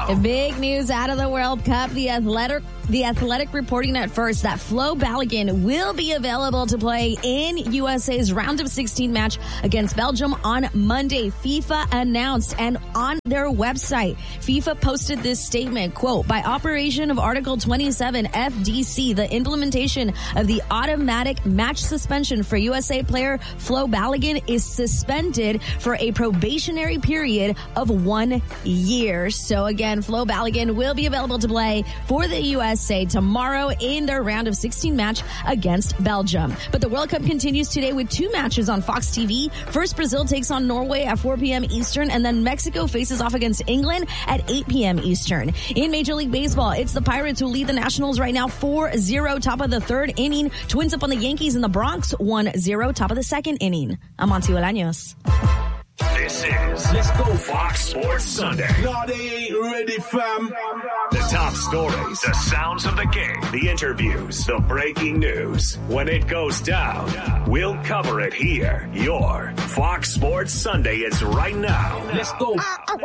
Big news out of the World Cup. The Athletic reporting at first that Flo Balogun will be available to play in USA's round of 16 match against Belgium on Monday. FIFA announced, and on their website, FIFA posted this statement, quote, by operation of Article 27 FDC, the implementation of the automatic match suspension for USA player Flo Balogun is suspended for a probationary period of 1 year. So again, Flo Balogun will be available to play for the USA tomorrow in their round of 16 match against Belgium. But the World Cup continues today with 2 matches on Fox TV. First, Brazil takes on Norway at 4 p.m. Eastern, and then Mexico faces off against England at 8 p.m. Eastern. In Major League Baseball, it's the Pirates who lead the Nationals right now 4-0, top of the 3rd inning. Twins up on the Yankees in the Bronx 1-0, top of the 2nd inning. I'm Monty Bolaños. This is Let's Go Fox Sports Sunday. No, they ain't ready, fam. The top stories, the sounds of the game, the interviews, the breaking news. When it goes down, we'll cover it here. Your Fox Sports Sunday is right now. Let's go.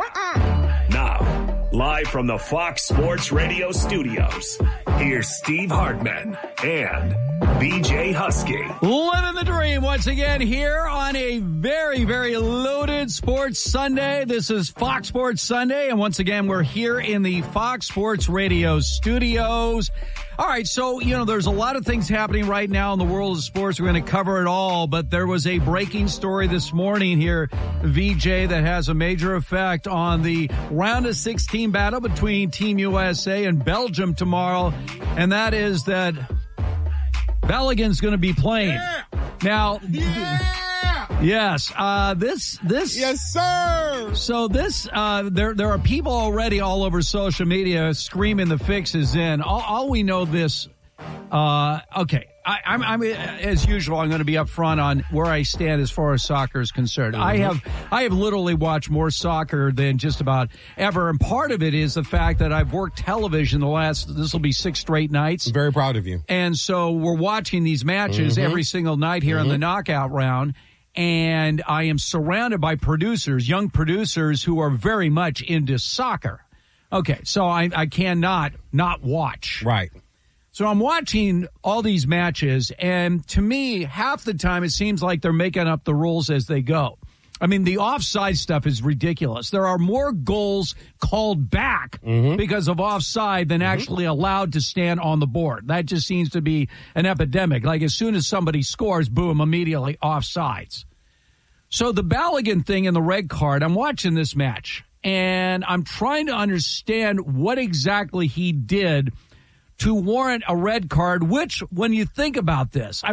Now, live from the Fox Sports Radio studios, here's Steve Hartman and BJ Husky. Living the dream once again here on a very, very loaded Sports Sunday. This is Fox Sports Sunday, and once again, we're here in the Fox Sports Radio studios. All right, so, there's a lot of things happening right now in the world of sports. We're going to cover it all, but there was a breaking story this morning here, VJ, that has a major effect on the round of 16 battle between Team USA and Belgium tomorrow, and that is that Balogun's going to be playing. Yeah. Now, yes, this, yes, sir. So this, there are people already all over social media screaming the fix is in. All we know this, okay. I'm as usual. I'm going to be upfront on where I stand as far as soccer is concerned. Mm-hmm. I have literally watched more soccer than just about ever, and part of it is the fact that I've worked television this will be 6 straight nights. I'm very proud of you. And so we're watching these matches every single night here in the knockout round, and I am surrounded by producers, young producers who are very much into soccer. Okay, so I cannot not watch. Right. So I'm watching all these matches, and to me, half the time it seems like they're making up the rules as they go. I mean, the offside stuff is ridiculous. There are more goals called back because of offside than actually allowed to stand on the board. That just seems to be an epidemic. Like as soon as somebody scores, boom, immediately offsides. So the Balogun thing and the red card, I'm watching this match, and I'm trying to understand what exactly he did to warrant a red card, which, when you think about this,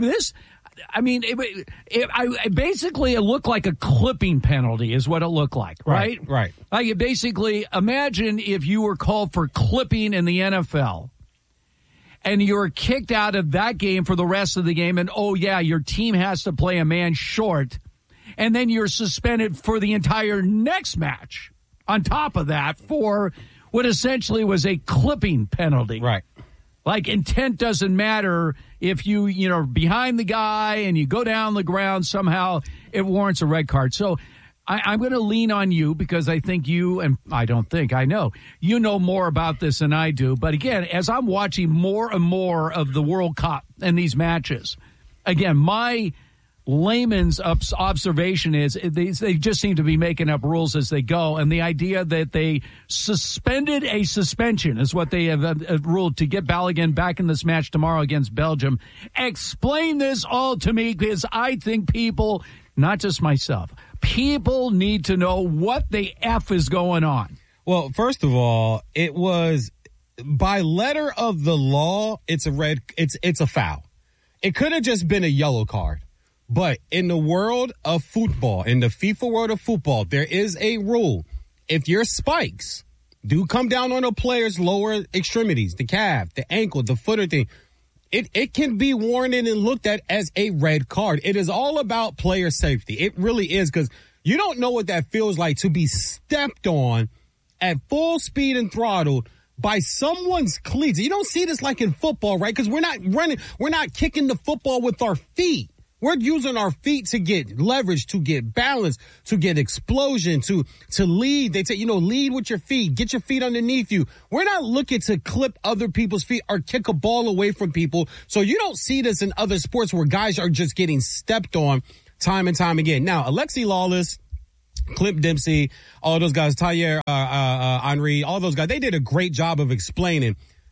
it looked like a clipping penalty is what it looked like, right? Right. Like, basically, imagine if you were called for clipping in the NFL and you were kicked out of that game for the rest of the game, and, your team has to play a man short, and then you're suspended for the entire next match on top of that for what essentially was a clipping penalty. Right. Like, intent doesn't matter if you're behind the guy and you go down the ground, somehow it warrants a red card. So I'm going to lean on you because I think I know you know more about this than I do. But again, as I'm watching more and more of the World Cup and these matches, again, my layman's observation is they just seem to be making up rules as they go, and the idea that they suspended a suspension is what they have ruled to get Balogun back in this match tomorrow against Belgium. Explain this all to me, because I think people, not just myself, people need to know what the F is going on. Well, first of all, it was by letter of the law, it's a foul. It could have just been a yellow card. But in the world of football, in the FIFA world of football, there is a rule. If your spikes do come down on a player's lower extremities, the calf, the ankle, the foot or thing, it can be warranted and looked at as a red card. It is all about player safety. It really is, because you don't know what that feels like to be stepped on at full speed and throttled by someone's cleats. You don't see this like in football, right? Because we're not running, we're not kicking the football with our feet. We're using our feet to get leverage, to get balance, to get explosion, to lead. They say, lead with your feet. Get your feet underneath you. We're not looking to clip other people's feet or kick a ball away from people. So you don't see this in other sports where guys are just getting stepped on time and time again. Now, Alexi Lawless, Clint Dempsey, all those guys, Thayer, Henry, all those guys, they did a great job of explaining.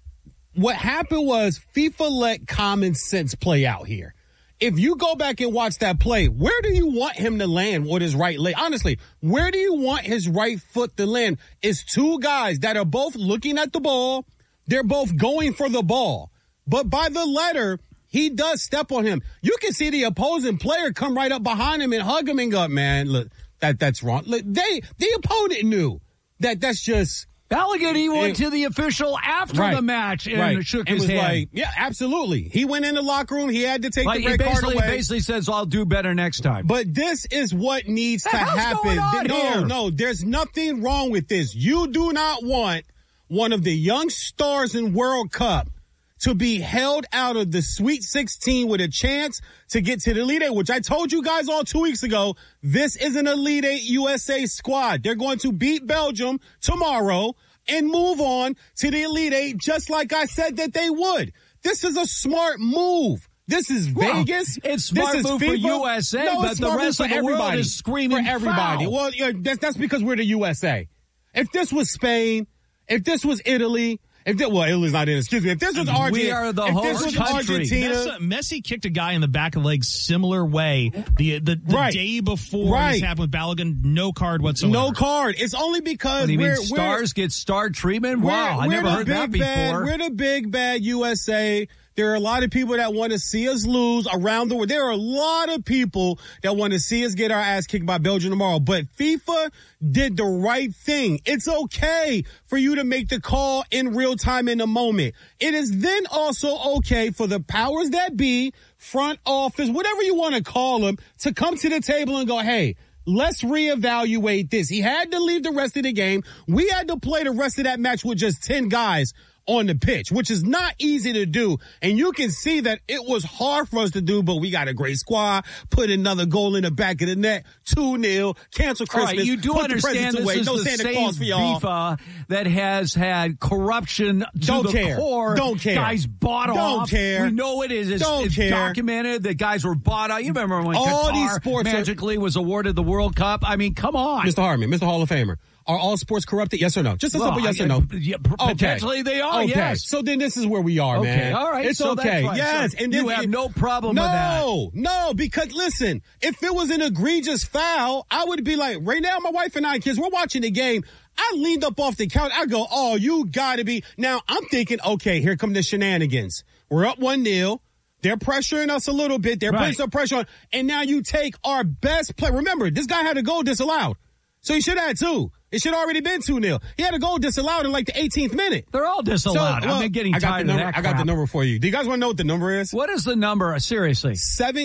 What happened was FIFA let common sense play out here. If you go back and watch that play, where do you want him to land with his right leg? Honestly, where do you want his right foot to land? It's two guys that are both looking at the ball. They're both going for the ball. But by the letter, he does step on him. You can see the opposing player come right up behind him and hug him and go, man, look, that's wrong. Look, the opponent knew that's just... Balogun, he went to the official after the match and shook his hand. Like, yeah, absolutely. He went in the locker room. He had to take the red card away. He basically says, I'll do better next time. But this is what needs to happen. No, there's nothing wrong with this. You do not want one of the young stars in World Cup to be held out of the Sweet 16 with a chance to get to the Elite Eight, which I told you guys all 2 weeks ago. This is an Elite Eight USA squad. They're going to beat Belgium tomorrow and move on to the Elite Eight just like I said that they would. This is a smart move. This is Vegas. It's smart move for USA, but the rest of the world is screaming for everybody. Foul. Well, that's because we're the USA. If this was Spain, if this was Italy, Italy's not in. Excuse me. If this was Argentina, we are the host country. Messi kicked a guy in the back of the leg similar way the day before this happened with Balogun. No card whatsoever. No card. It's only because stars get star treatment. Wow, I never heard that before. We're the big bad USA. There are a lot of people that want to see us lose around the world. There are a lot of people that want to see us get our ass kicked by Belgium tomorrow. But FIFA did the right thing. It's okay for you to make the call in real time in the moment. It is then also okay for the powers that be, front office, whatever you want to call them, to come to the table and go, hey, let's reevaluate this. He had to leave the rest of the game. We had to play the rest of that match with just 10 guys on the pitch, which is not easy to do. And you can see that it was hard for us to do, but we got a great squad, put another goal in the back of the net, 2-0, cancel Christmas, right, you do put understand the presents away. This No is the Santa same Claus for y'all. FIFA that has had corruption to the core. Don't care. Guys bought Don't off. care. We know it is. It's documented that guys were bought out. You remember when all Qatar these sports magically was awarded the World Cup? I mean, come on. Mr. Hartman, Mr. Hall of Famer. Are all sports corrupted? Yes or no? Just a simple yes or no. Yeah, potentially they are, yes. So then this is where we are, man. All right. It's so okay. That's right. Yes. So and you have no problem with that. No, because listen, if it was an egregious foul, I would be like, right now, my wife and I, kids, we're watching the game. I leaned up off the couch. I go, oh, you gotta be. Now I'm thinking, okay, here come the shenanigans. We're up 1-0. They're pressuring us a little bit. They're putting some pressure on. And now you take our best player. Remember, this guy had a goal disallowed. So he should have had 2. It should have already been 2-0. He had a goal disallowed in like the 18th minute. They're all disallowed. I'm getting tired of that crap. I got the number for you. Do you guys want to know what the number is? What is the number? Seriously.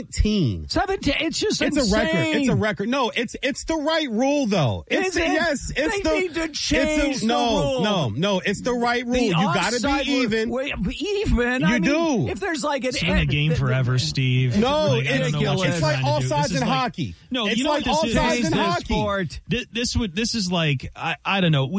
17. 17. It's just insane. It's a record. It's a record. No, it's the right rule though. Is it? Yes. It's they need to change the rule. No. It's the right rule. You got to be even. Even? You do. If there's like it's been a game forever, Steve. No, it's like offsides in hockey. No, it's you know like what this offsides is? in hockey. This is like I don't know.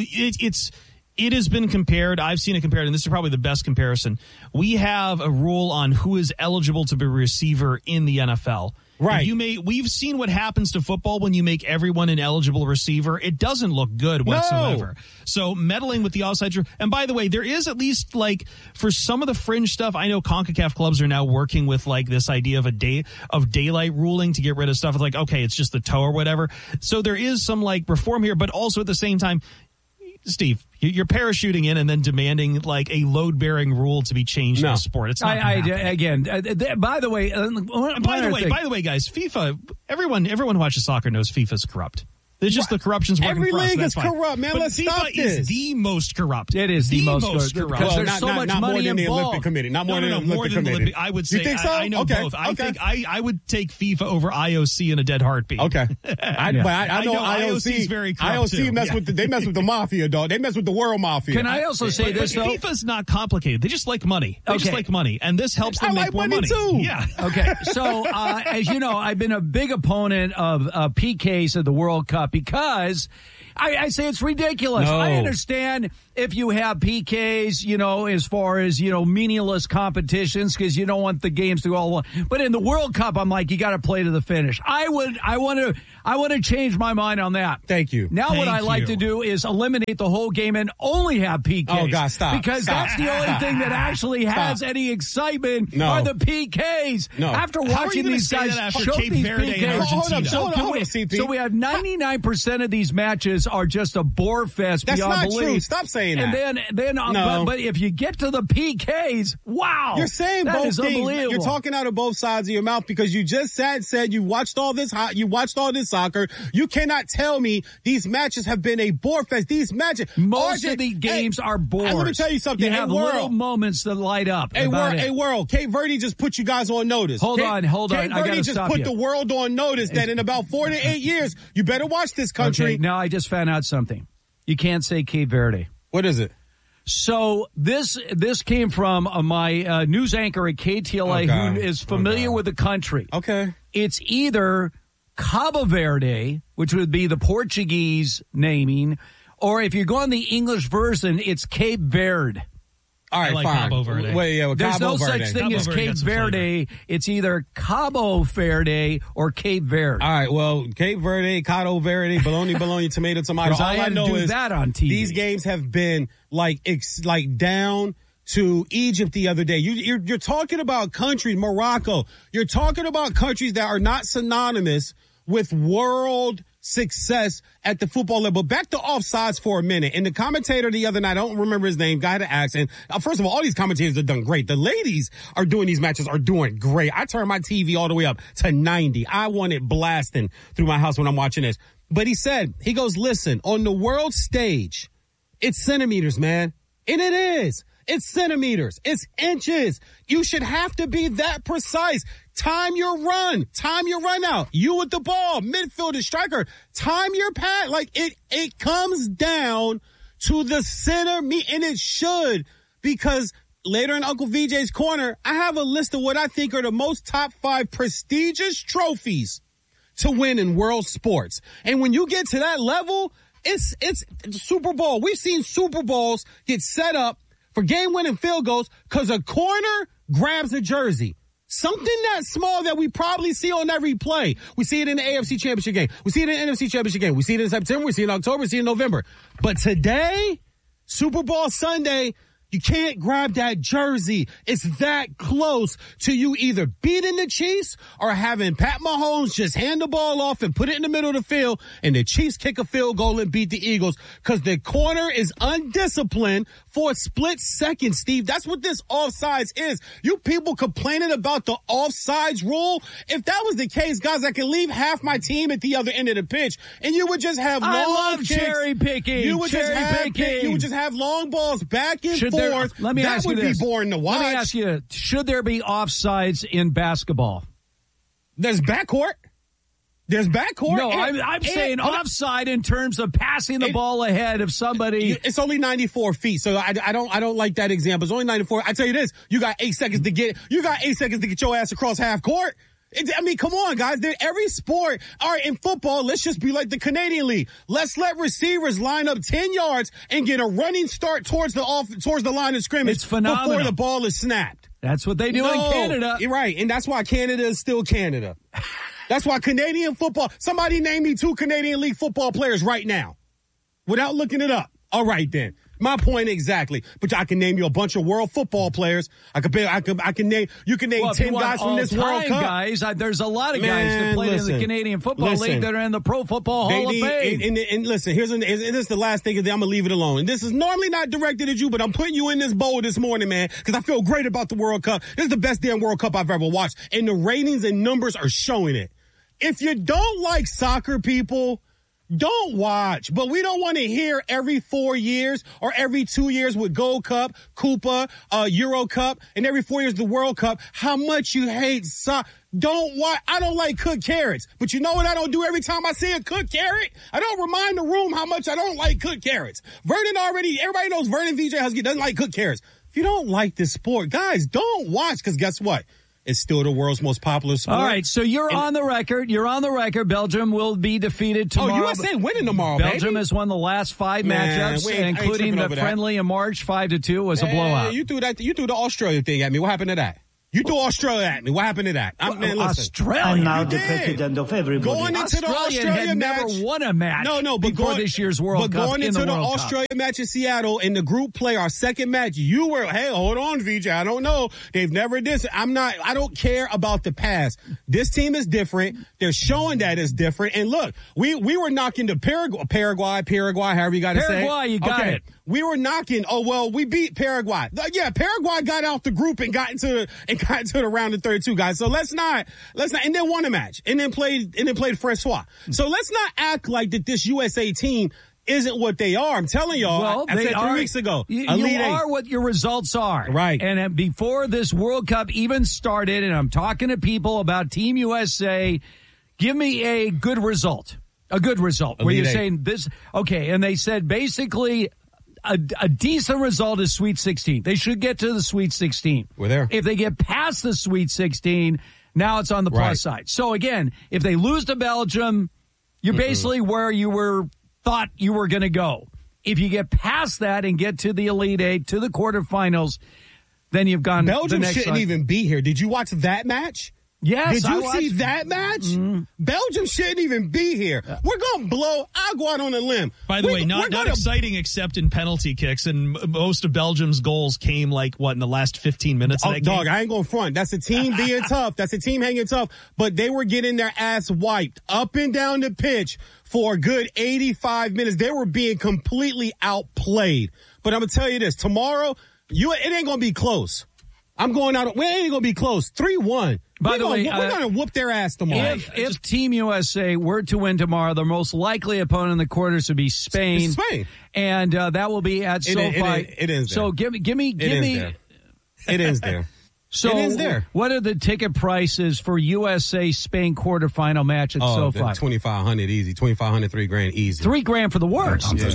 It has been compared. I've seen it compared, and this is probably the best comparison. We have a rule on who is eligible to be a receiver in the NFL. Right. We've seen what happens to football when you make everyone an eligible receiver. It doesn't look good whatsoever. No. So meddling with the offside rule. And by the way, there is at least like for some of the fringe stuff, I know CONCACAF clubs are now working with like this idea of daylight ruling to get rid of stuff. It's like, okay, it's just the toe or whatever. So there is some like reform here, but also at the same time, Steve, you're parachuting in and then demanding like a load-bearing rule to be changed in the sport. It's not again. By the way, by the way, guys, FIFA. Everyone who watches soccer knows FIFA's corrupt. It's just the corruption's working Every for us. league That's is fine. corrupt, man. But Let's FIFA stop this. is the most corrupt. It is the most corrupt. corrupt. Because there's so much not money more than the involved. Olympic Committee. Not more than the more Olympic than the Committee. Olympic. I would say You think so? I know Okay. both. I Okay. think I would take FIFA over IOC in a dead heartbeat. Okay, but I know IOC is very corrupt IOC too. mess Yeah. with they mess with the mafia, dog. They mess with the world mafia. Can I also say this, though? FIFA's not complicated. They just like money. They just Okay. like money, and this helps them I make like more money, too. Yeah. Okay, so as you know, I've been a big opponent of PKs at the World Cup because I say it's ridiculous. No. I understand if you have PKs, as far as, meaningless competitions because you don't want the games to go all along. But in the World Cup, I'm like, you got to play to the finish. I want to change my mind on that. Thank you. Now what Thank I like you. to do is eliminate the whole game and only have PKs. Oh, God, stop. Because Stop. that's the only thing that actually has Stop. any excitement No. are the PKs. No. After How are you watching gonna these say guys that after choke Cape these Verde and PKs. Argentina? Hold on, CP. So we have 99% of these matches are just a bore fest That's beyond not belief. true. Stop saying that. And then No. but if you get to the PKs, wow. You're saying that both is things. unbelievable. You're talking out of both sides of your mouth because you just said you watched all this soccer. You cannot tell me these matches have been a bore fest. These matches, Most of the games are bores. Let me tell you something. You have little moments that light up. World. Cape Verde just put you guys on notice. Hold on. Cape I Verde gotta just stop put you. the world on notice that in about 4 to 8 years, you better watch this country. Okay, now I just found out something. You can't say Cape Verde. What is it? So this came from my news anchor at KTLA Oh, who is familiar with the country. Okay. It's either Cabo Verde, which would be the Portuguese naming, or if you're going the English version, it's Cape Verde. All right, I like fine. Cabo Verde. Wait, yeah, well, There's Cabo no Verde. such thing Cabo as Verde Cape got some Verde. It's either Cabo Verde or Cape Verde. All right, well, Cape Verde, Cabo Verde, bologna, tomato. 'Cause All I had to know do is that on TV. These games have been like down to Egypt the other day. You're talking about countries, Morocco. You're talking about countries that are not synonymous with world success at the football level. Back to offsides for a minute. And the commentator the other night, I don't remember his name, guy had an accent. First of all these commentators have done great. The ladies are doing these matches are doing great. I turned my TV all the way up to 90. I want it blasting through my house when I'm watching this. But he goes, listen, on the world stage, it's centimeters, man. And it is. It's centimeters. It's inches. You should have to be that precise. Time your run. Time your run out. You with the ball, midfielder, striker. Time your pass. Like it comes down to the center and it should, because later in Uncle VJ's corner, I have a list of what I think are the most top 5 prestigious trophies to win in world sports. And when you get to that level, it's Super Bowl. We've seen Super Bowls get set up for game-winning field goals because a corner grabs a jersey. Something that small that we probably see on every play. We see it in the AFC Championship game. We see it in the NFC Championship game. We see it in September. We see it in October. We see it in November. But today, Super Bowl Sunday, you can't grab that jersey. It's that close to you either beating the Chiefs or having Pat Mahomes just hand the ball off and put it in the middle of the field and the Chiefs kick a field goal and beat the Eagles because the corner is undisciplined for a split second, Steve. That's what this offsides is. You people complaining about the offsides rule. If that was the case, guys, I could leave half my team at the other end of the pitch and you would just have long I love kicks. cherry picking. You would just have long balls back and forth. Let me ask you this. That would be boring to watch. Let me ask you, should there be offsides in basketball? There's backcourt. No, I'm saying offside in terms of passing the ball ahead of somebody. It's only 94 feet, so I don't like that example. It's only 94. I tell you this, you got 8 seconds to get your ass across half court. Come on, guys. Every sport, all right, in football, let's just be like the Canadian League. Let's let receivers line up 10 yards and get a running start towards the line of scrimmage. It's phenomenal. Before the ball is snapped. That's what they do in Canada. You're right, and that's why Canada is still Canada. That's why Canadian football, somebody name me 2 Canadian League football players right now without looking it up. All right, then. My point exactly. But I can name you a bunch of world football players. You can name 10 guys from this World Cup. Guys, there's a lot of guys that played in the Canadian Football League that are in the Pro Football Hall of Fame. And listen, this is the last thing, and then I'm going to leave it alone. And this is normally not directed at you, but I'm putting you in this bowl this morning, man, because I feel great about the World Cup. This is the best damn World Cup I've ever watched, and the ratings and numbers are showing it. If you don't like soccer, people, Don't watch. But we don't want to hear every 4 years or every 2 years with Gold Cup, Coupa, Euro Cup, and every 4 years the World Cup, how much you hate soccer. Don't watch. I don't like cooked carrots. But you know what I don't do every time I see a cooked carrot? I don't remind the room how much I don't like cooked carrots. Everybody knows Vernon VJ Husky doesn't like cooked carrots. If you don't like this sport, guys, don't watch, because guess what? It's still the world's most popular sport. All right, so you're on the record. You're on the record. Belgium will be defeated tomorrow. Oh, USA winning tomorrow, Belgium baby. has won the last 5 matchups, including the friendly in March, 5-2 was a blowout. You threw the Australia thing at me. What happened to that? You threw Australia at me. What happened to that? Australia. I'm now the president of everybody. Going into the Australia match. Never won a match before this year's World Cup. But going into the Australia match in Seattle in the group play, our second match, you were, hey, hold on, VJ. I don't know. They've never did. I don't care about the past. This team is different. They're showing that it's different. And look, we were knocking the Paraguay, however you got to say. Paraguay, you got it. We were knocking. Oh, well, we beat Paraguay. Yeah, Paraguay got out the group and got into the round of 32, guys. So let's not, and then won a match and then played Francois. So let's not act like that this USA team isn't what they are. I'm telling y'all, I said 3 weeks ago. You are what your results are. Right. And before this World Cup even started, and I'm talking to people about Team USA, give me a good result. A good result. Where you're saying this, okay, and they said basically a decent result is Sweet 16. They should get to the Sweet 16. We're there. If they get past the Sweet 16, now it's on the plus side. So again, if they lose to Belgium, you're basically where you thought you were going to go. If you get past that and get to the Elite Eight, to the quarterfinals, then you've gone. Belgium shouldn't even be here. Did you watch that match? Yes. Did you see that match? Mm-hmm. Belgium shouldn't even be here. We're going to blow. I'll go out on a limb. By the way, not exciting except in penalty kicks, and most of Belgium's goals came in the last 15 minutes of that game? Dog, I ain't going to front. That's a team being tough. That's a team hanging tough. But they were getting their ass wiped up and down the pitch for a good 85 minutes. They were being completely outplayed. But I'm going to tell you this. Tomorrow, it ain't going to be close. I'm going out. We ain't going to be close. 3-1. By the way, we're going to whoop their ass tomorrow. If Team USA were to win tomorrow, their most likely opponent in the quarters would be Spain. And that will be at SoFi. It is there. So give me. It is there. So it is there. What are the ticket prices for USA-Spain quarterfinal match at SoFi? $2,500 easy. $2,500, $3,000 easy. $3,000 for the worst. That's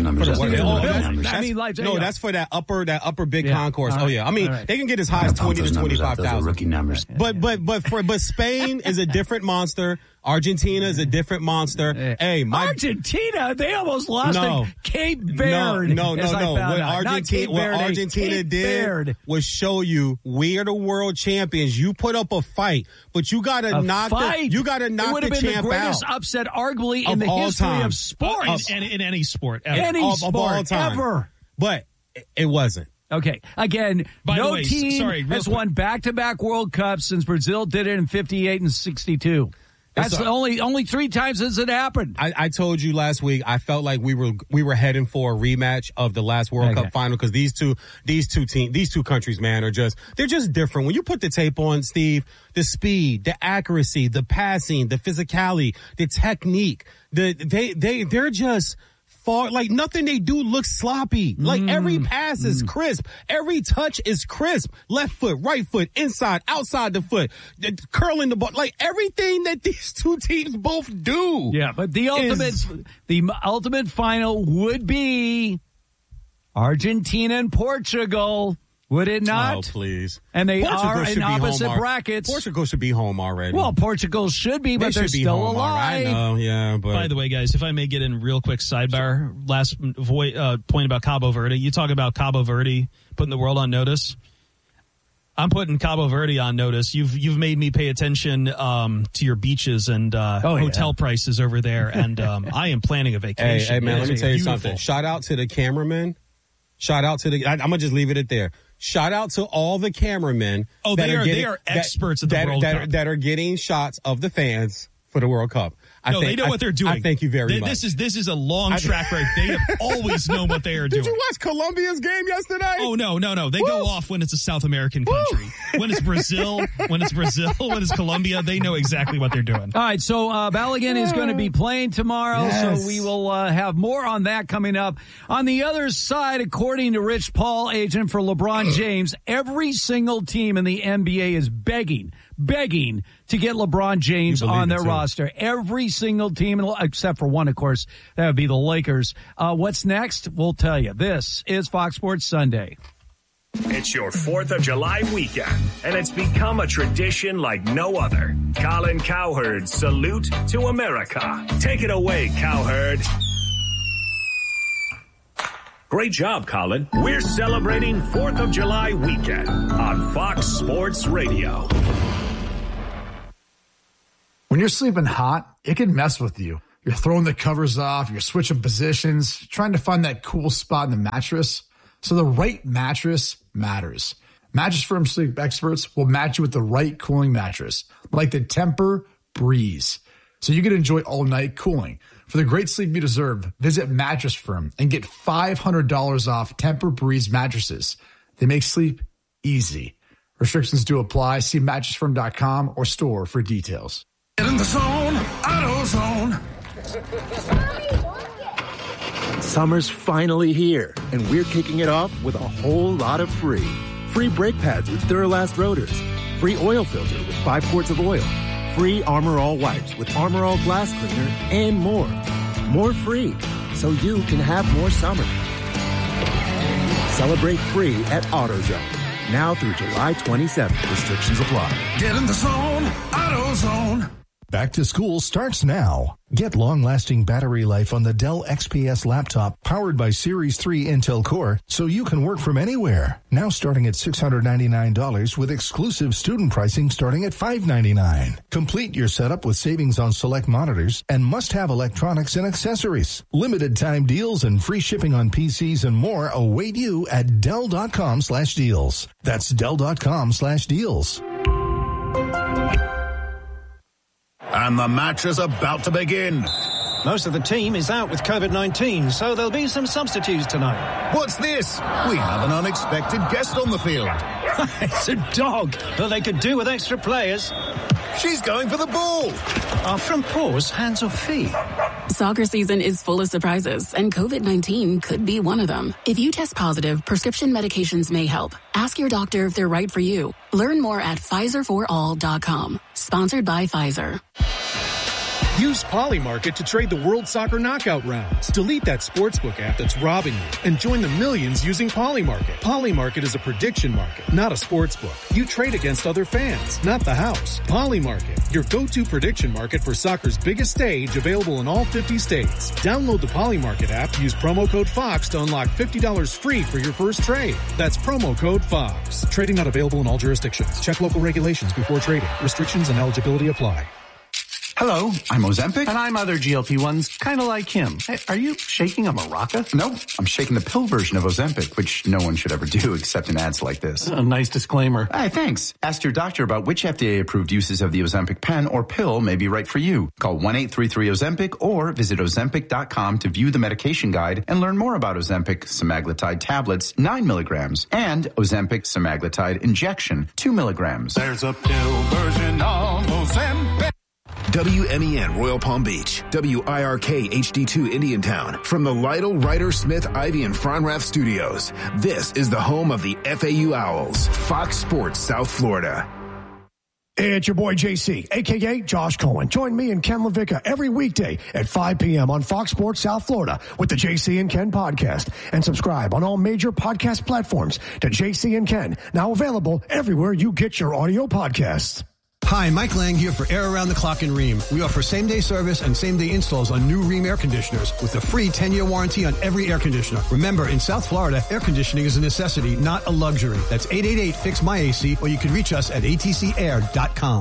for that upper big concourse. Oh yeah. I mean, they can get as high as 20 to 25,000. Rookie numbers. But Spain is a different monster. Argentina is a different monster. Hey, Argentina, they almost lost to Cape Verde. No. What Argentina did was show you we are the world champions. You put up a fight, but you got to knock the champ out. It would have been the greatest upset, arguably, in the history of sports. In any sport ever. Any sport ever. But it wasn't. Okay. Again, no team has won back-to-back World Cups since Brazil did it in 58 and 62. That's only 3 times has it happened. I told you last week, I felt like we were heading for a rematch of the last World Cup final, because these two countries, man, they're just different. When you put the tape on, Steve, the speed, the accuracy, the passing, the physicality, the technique, they're just far, like nothing they do looks sloppy. Like every pass is crisp. Every touch is crisp. Left foot, right foot, inside, outside the foot, curling the ball. Like everything that these two teams both do. Yeah, but the ultimate final would be Argentina and Portugal. Would it not? Oh, please. And they are in opposite brackets. Portugal should be home already. Well, Portugal should be, but they're still alive. I know, yeah. But by the way, guys, if I may get in real quick sidebar, last point about Cabo Verde. You talk about Cabo Verde putting the world on notice. I'm putting Cabo Verde on notice. You've made me pay attention to your beaches and hotel prices over there, and I am planning a vacation. Hey, man, let me tell you something. Shout out to the cameramen. I'm going to just leave it at there. Shout out to all the cameramen. Oh, they are experts at the World Cup. That are getting shots of the fans for the World Cup. They know what they're doing. I thank you very much. This is a long track record. They have always known what they are doing. Did you watch Colombia's game yesterday? Oh, no. They go off when it's a South American country. When it's Brazil, when it's Colombia, they know exactly what they're doing. All right, so Balogun is going to be playing tomorrow, so we will have more on that coming up. On the other side, according to Rich Paul, agent for LeBron James, every single team in the NBA is begging to get LeBron James on their roster. Every single team, except for one, of course, that would be the Lakers. What's next? We'll tell you. This is Fox Sports Sunday. It's your 4th of July weekend, and it's become a tradition like no other. Colin Cowherd's Salute to America. Take it away, Cowherd. Great job, Colin. We're celebrating 4th of July weekend on Fox Sports Radio. When you're sleeping hot, it can mess with you. You're throwing the covers off, you're switching positions, trying to find that cool spot in the mattress. So the right mattress matters. Mattress Firm sleep experts will match you with the right cooling mattress, like the Tempur-Breeze, so you can enjoy all-night cooling. For the great sleep you deserve, visit Mattress Firm and get $500 off Tempur-Breeze mattresses. They make sleep easy. Restrictions do apply. See mattressfirm.com or store for details. Get in the zone, AutoZone. Summer's finally here, and we're kicking it off with a whole lot of free. Free brake pads with Duralast rotors. Free oil filter with 5 quarts of oil. Free Armor All wipes with Armor All glass cleaner, and more. More free, so you can have more summer. Celebrate free at AutoZone. Now through July 27th. Restrictions apply. Get in the zone, AutoZone. Back to school starts now. Get long-lasting battery life on the Dell XPS laptop powered by Series 3 Intel Core so you can work from anywhere. Now starting at $699 with exclusive student pricing starting at $599. Complete your setup with savings on select monitors and must-have electronics and accessories. Limited time deals and free shipping on PCs and more await you at Dell.com/deals. That's Dell.com/deals. And the match is about to begin. Most of the team is out with COVID-19, so there'll be some substitutes tonight. What's this? We have an unexpected guest on the field. It's a dog. Well, they could do with extra players. She's going for the ball. Are front paws hands or feet? Soccer season is full of surprises, and COVID-19 could be one of them. If you test positive, prescription medications may help. Ask your doctor if they're right for you. Learn more at PfizerForAll.com. Sponsored by Pfizer. Use Polymarket to trade the World Soccer Knockout rounds. Delete that sportsbook app that's robbing you and join the millions using Polymarket. Polymarket is a prediction market, not a sportsbook. You trade against other fans, not the house. Polymarket, your go-to prediction market for soccer's biggest stage, available in all 50 states. Download the Polymarket app, use promo code FOX to unlock $50 free for your first trade. That's promo code FOX. Trading not available in all jurisdictions. Check local regulations before trading. Restrictions and eligibility apply. Hello, I'm Ozempic. And I'm other GLP-1s, kind of like him. Hey, are you shaking a maraca? No, I'm shaking the pill version of Ozempic, which no one should ever do except in ads like this. A nice disclaimer. Hey, thanks. Ask your doctor about which FDA-approved uses of the Ozempic pen or pill may be right for you. Call 1-833-OZEMPIC or visit Ozempic.com to view the medication guide and learn more about Ozempic semaglutide tablets, 9 milligrams, and Ozempic semaglutide injection, 2 milligrams. There's a pill version of Ozempic. WMEN Royal Palm Beach, WIRK HD2 Indiantown, from the Lytle, Ryder, Smith, Ivy, and Fronrath studios. This is the home of the FAU Owls, Fox Sports South Florida. It's your boy JC, a.k.a. Josh Cohen. Join me and Ken LaVicka every weekday at 5 p.m. on Fox Sports South Florida with the JC and Ken podcast. And subscribe on all major podcast platforms to JC and Ken, now available everywhere you get your audio podcasts. Hi, Mike Lang here for Air Around the Clock in Rheem. We offer same-day service and same-day installs on new Rheem air conditioners with a free 10-year warranty on every air conditioner. Remember, in South Florida, air conditioning is a necessity, not a luxury. That's 888-FIX-MY-AC, or you can reach us at atcair.com.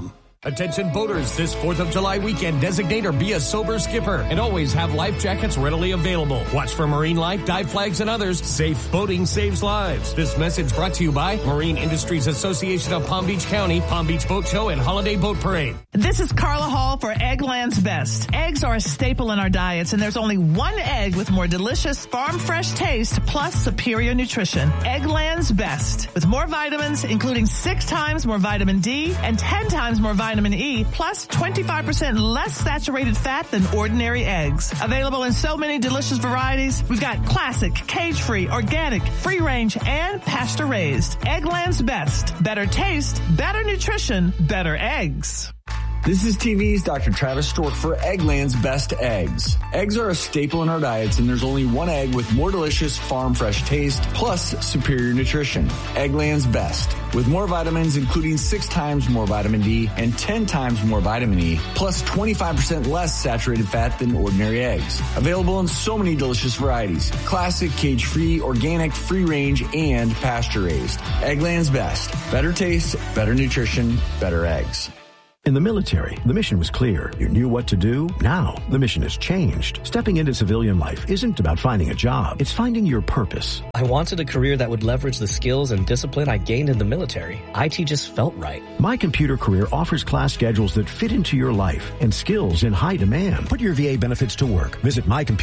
Attention boaters, this 4th of July weekend, designate or be a sober skipper and always have life jackets readily available. Watch for marine life, dive flags, and others. Safe boating saves lives. This message brought to you by Marine Industries Association of Palm Beach County, Palm Beach Boat Show, and Holiday Boat Parade. This is Carla Hall for Eggland's Best. Eggs are a staple in our diets, and there's only one egg with more delicious farm fresh taste plus superior nutrition. Eggland's Best. With more vitamins, including 6 times more vitamin D and 10 times more vitamin E, plus 25% less saturated fat than ordinary eggs. Available in so many delicious varieties. We've got classic, cage-free, organic, free-range, and pasture-raised. Eggland's Best. Better taste, better nutrition, better eggs. This is TV's Dr. Travis Stork for Eggland's Best Eggs. Eggs are a staple in our diets, and there's only one egg with more delicious farm fresh taste plus superior nutrition. Eggland's Best. With more vitamins, including 6 times more vitamin D and 10 times more vitamin E, plus 25% less saturated fat than ordinary eggs. Available in so many delicious varieties. Classic, cage-free, organic, free-range, and pasture-raised. Eggland's Best. Better taste, better nutrition, better eggs. In the military, the mission was clear. You knew what to do. Now, the mission has changed. Stepping into civilian life isn't about finding a job. It's finding your purpose. I wanted a career that would leverage the skills and discipline I gained in the military. IT just felt right. My Computer Career offers class schedules that fit into your life and skills in high demand. Put your VA benefits to work. Visit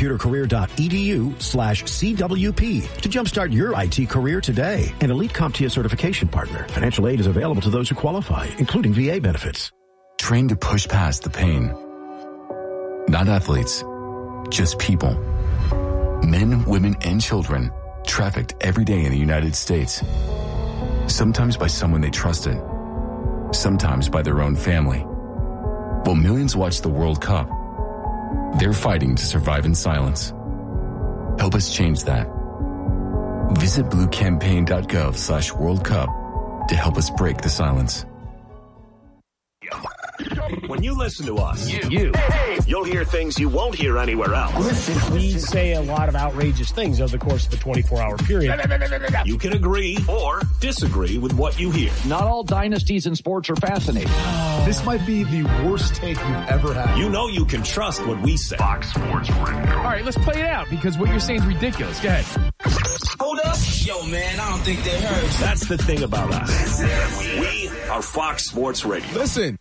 mycomputercareer.edu/CWP to jumpstart your IT career today. An elite CompTIA certification partner. Financial aid is available to those who qualify, including VA benefits. Train to push past the pain. Not athletes, just people. Men, women, and children trafficked every day in the United States. Sometimes by someone they trusted. Sometimes by their own family. While millions watch the World Cup, they're fighting to survive in silence. Help us change that. Visit bluecampaign.gov/World Cup to help us break the silence. When you listen to us, you'll hear things you won't hear anywhere else. We say a lot of outrageous things over the course of a 24-hour period. You can agree or disagree with what you hear. Not all dynasties in sports are fascinating. This might be the worst take you've ever had. You know you can trust what we say. Fox Sports Radio. All right, let's play it out because what you're saying is ridiculous. Go ahead. Hold up. Yo, man, I don't think that hurts. That's the thing about us. We are Fox Sports Radio. Listen.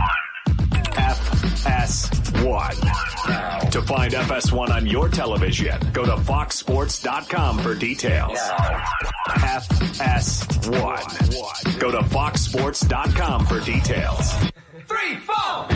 FS1. To find FS1 on your television, go to foxsports.com for details. FS1. Go to foxsports.com for details. 3, 4.